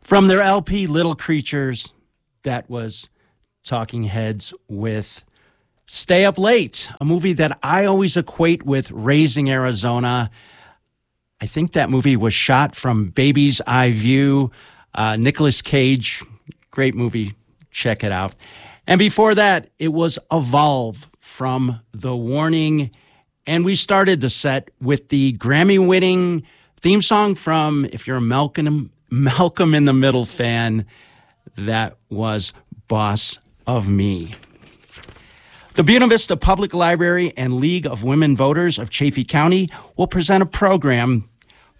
From their LP Little Creatures, that was Talking Heads with Stay Up Late, a movie that I always equate with Raising Arizona. I think that movie was shot from Baby's Eye View. Nicolas Cage, great movie. Check it out. And before that, it was Evolve from The Warning. And we started the set with the Grammy-winning theme song from, if you're a Malcolm in the Middle fan, that was Boss of Me. The Buena Vista Public Library and League of Women Voters of Chaffee County will present a program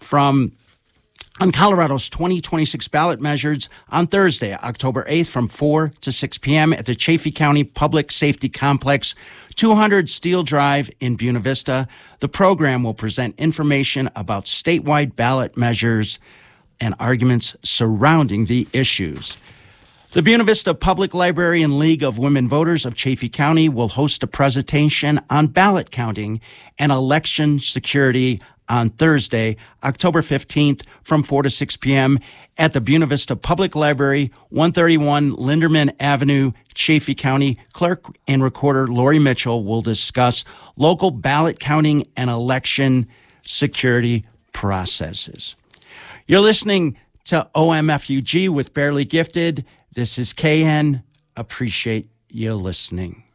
on Colorado's 2026 ballot measures on Thursday, October 8th from 4 to 6 p.m. at the Chaffee County Public Safety Complex, 200 Steel Drive in Buena Vista. The program will present information about statewide ballot measures and arguments surrounding the issues. The Buena Vista Public Library and League of Women Voters of Chaffee County will host a presentation on ballot counting and election security on Thursday, October 15th from 4 to 6 p.m. at the Buena Vista Public Library, 131 Linderman Avenue, Chaffee County. Clerk and Recorder Lori Mitchell will discuss local ballot counting and election security processes. You're listening to OMFUG with Barely Gifted. This is KN. Appreciate you listening.